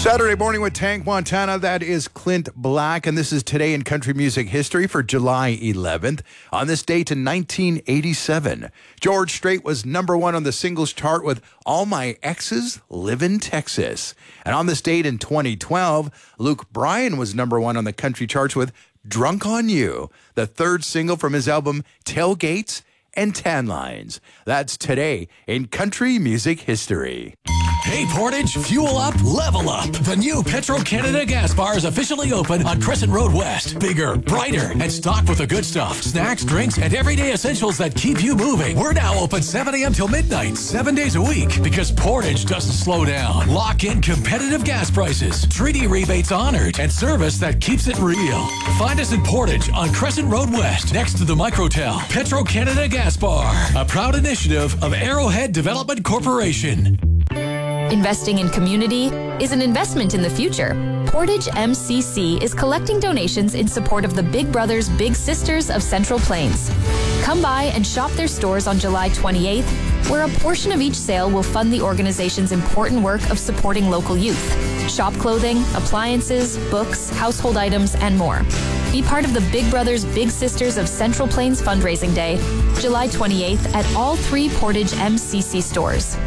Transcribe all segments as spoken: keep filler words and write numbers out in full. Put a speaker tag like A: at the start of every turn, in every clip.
A: Saturday morning with Tank Montana. That is Clint Black, and this is Today in Country Music History for July eleventh. On this date in nineteen eighty-seven, George Strait was number one on the singles chart with All My Exes Live in Texas. And on this date in twenty twelve, Luke Bryan was number one on the country charts with Drunk on You, the third single from his album Tailgates and Tan Lines. That's Today in Country Music History.
B: Hey Portage, fuel up, level up. The new Petro-Canada gas bar is officially open on Crescent Road West. Bigger, brighter, and stocked with the good stuff. Snacks, drinks, and everyday essentials that keep you moving. We're now open seven a.m. till midnight, seven days a week, because Portage doesn't slow down. Lock in competitive gas prices, treaty rebates honored, and service that keeps it real. Find us in Portage on Crescent Road West, next to the Microtel. Petro-Canada Gas Bar, a proud initiative of Arrowhead Development Corporation.
C: Investing in community is an investment in the future. Portage M C C is collecting donations in support of the Big Brothers Big Sisters of Central Plains. Come by and shop their stores on July twenty-eighth, where a portion of each sale will fund the organization's important work of supporting local youth. Shop clothing, appliances, books, household items, and more. Be part of the Big Brothers Big Sisters of Central Plains Fundraising Day, July twenty-eighth at all three Portage M C C stores.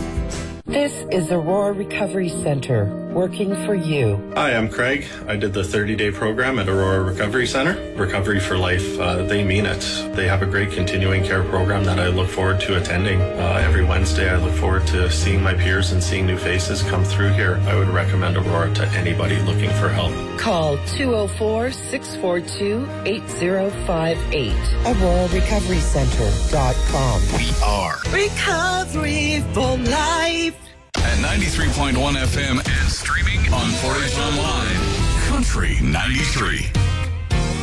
D: This is Aurora Recovery Center, working for you.
E: Hi, I'm Craig. I did the thirty-day program at Aurora Recovery Center. Recovery for Life, uh, they mean it. They have a great continuing care program that I look forward to attending. Uh, every Wednesday, I look forward to seeing my peers and seeing new faces come through here. I would recommend Aurora to anybody looking for help.
D: Call two oh four, six four two, eight oh five eight. Aurora Recovery Center dot com.
B: We are
D: Recovery for Life.
B: At ninety-three point one F M and streaming on Portage Online. Country ninety-three.